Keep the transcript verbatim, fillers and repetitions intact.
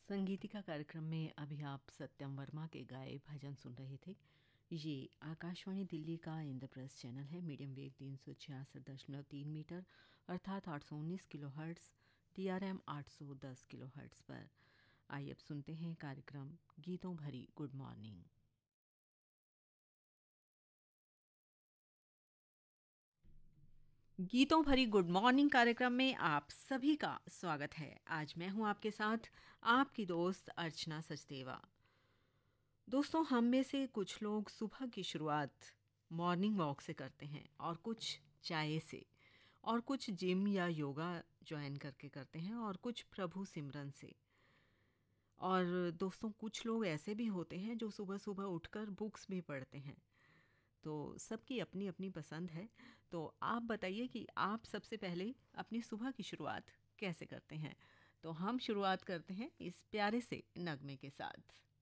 संगीतिका कार्यक्रम में अभी आप सत्यम वर्मा के गाए भजन सुन रहे थे। ये आकाशवाणी दिल्ली का इंद्रप्रस्थ चैनल है। मीडियम वेव तीन सौ छियासठ दशमलव तीन मीटर अर्थात आठ सौ उन्नीस kilo hertz, T R M आठ सौ दस किलो हर्ट्स पर। आइए अब सुनते हैं कार्यक्रम गीतों भरी गुड मॉर्निंग। गीतों भरी गुड मॉर्निंग कार्यक्रम में आप सभी का स्वागत है। आज मैं हूं आपके साथ आपकी दोस्त अर्चना सचदेवा। दोस्तों, हम में से कुछ लोग सुबह की शुरुआत मॉर्निंग वॉक से करते हैं और कुछ चाय से, और कुछ जिम या योगा ज्वाइन करके करते हैं, और कुछ प्रभु सिमरन से। और दोस्तों, कुछ लोग ऐसे भी होते हैं जो सुबह सुबह उठकर बुक्स भी पढ़ते हैं। तो सबकी अपनी अपनी पसंद है। तो आप बताइए कि आप सबसे पहले अपनी सुबह की शुरुआत कैसे करते हैं। तो हम शुरुआत करते हैं इस प्यारे से नगमे के साथ।